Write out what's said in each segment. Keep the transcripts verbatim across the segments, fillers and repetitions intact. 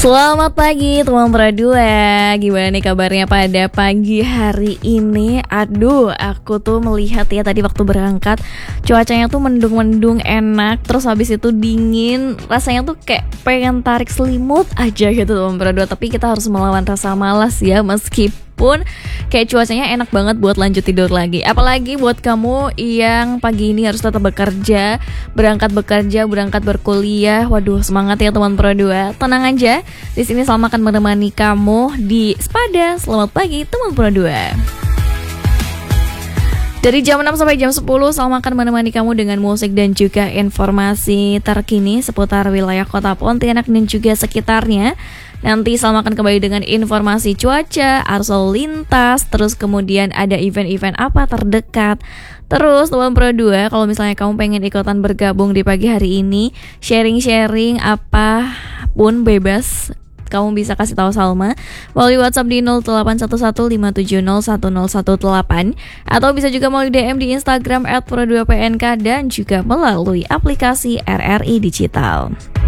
Selamat pagi teman Pradua. Gimana nih kabarnya pada pagi hari ini? Aduh, aku tuh melihat ya tadi waktu berangkat, cuacanya tuh mendung-mendung enak, terus habis itu dingin. Rasanya tuh kayak pengen tarik selimut aja gitu teman Pradua. Tapi kita harus melawan rasa malas ya, meskipun pun kayak cuacanya enak banget buat lanjut tidur lagi. Apalagi buat kamu yang pagi ini harus tetap bekerja, berangkat bekerja, berangkat berkuliah. Waduh, semangat ya teman Pro dua. Tenang aja, di sini Salma akan menemani kamu di Sepada. Selamat pagi teman Pro dua. Dari jam enam sampai jam sepuluh, Salma akan menemani kamu dengan musik dan juga informasi terkini seputar wilayah Kota Pontianak dan juga sekitarnya. Nanti Salma akan kembali dengan informasi cuaca, arus lalu lintas, terus kemudian ada event-event apa terdekat. Terus teman Pro dua, kalau misalnya kamu pengen ikutan bergabung di pagi hari ini, sharing-sharing apapun bebas, kamu bisa kasih tahu Salma melalui WhatsApp di nol delapan satu satu lima tujuh nol satu nol satu delapan atau bisa juga melalui D M di Instagram et pro dua p n k dan juga melalui aplikasi R R I Digital.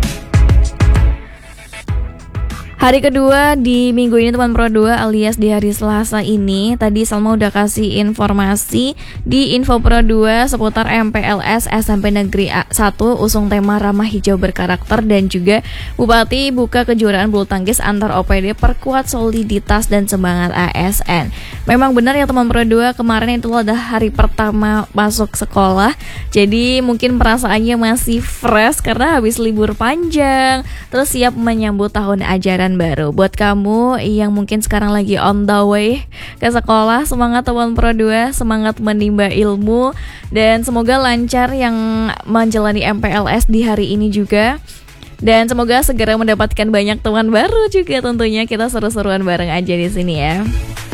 Hari kedua di minggu ini teman Pro dua alias di hari Selasa ini, tadi Salma udah kasih informasi di Info Pro dua seputar M P L S S M P Negeri satu usung tema Ramah Hijau Berkarakter dan juga Bupati buka kejuaraan bulu tangkis antar O P D perkuat soliditas dan semangat A S N. Memang benar ya teman Pro dua, kemarin itu adalah hari pertama masuk sekolah, jadi mungkin perasaannya masih fresh karena habis libur panjang, terus siap menyambut tahun ajaran baru. Buat kamu yang mungkin sekarang lagi on the way ke sekolah, semangat teman Pro dua, semangat menimba ilmu dan semoga lancar yang menjalani M P L S di hari ini juga. Dan semoga segera mendapatkan banyak teman baru juga tentunya. Kita seru-seruan bareng aja di sini ya.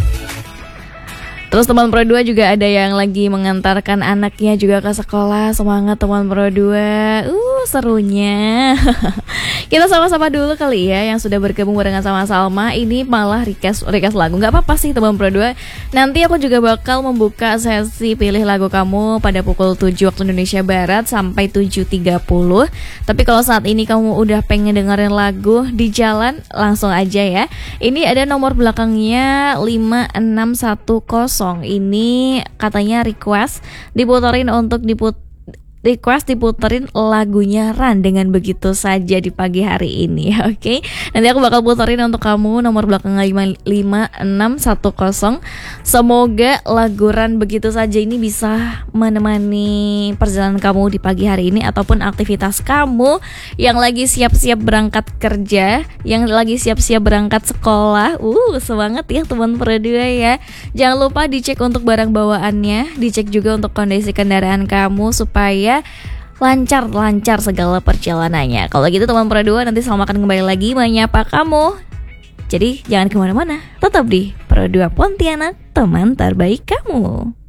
Terus teman Pro dua juga ada yang lagi mengantarkan anaknya juga ke sekolah. Semangat teman Pro dua. Uh, serunya. Kita sama-sama dulu kali ya yang sudah bergabung barengan sama Salma. Ini malah request request lagu. Gak apa-apa sih teman Pro dua. Nanti aku juga bakal membuka sesi pilih lagu kamu pada pukul tujuh waktu Indonesia Barat sampai tujuh tiga puluh. Tapi kalau saat ini kamu udah pengen dengerin lagu di jalan, langsung aja ya. Ini ada nomor belakangnya lima enam satu nol. Ini katanya request diputerin untuk diput request diputerin lagunya Ran dengan begitu saja di pagi hari ini. Oke, okay? Nanti aku bakal puterin untuk kamu nomor belakang lima enam satu nol. Semoga lagu Ran begitu saja ini bisa menemani perjalanan kamu di pagi hari ini ataupun aktivitas kamu yang lagi siap-siap berangkat kerja, yang lagi siap-siap berangkat sekolah. Uh, semangat ya teman Pro dua ya. Jangan lupa dicek untuk barang bawaannya, dicek juga untuk kondisi kendaraan kamu supaya lancar-lancar segala perjalanannya. Kalau gitu teman Pro dua, nanti Salma akan kembali lagi menyapa kamu. Jadi jangan kemana-mana, tetap di Pro dua Pontianak, teman terbaik kamu.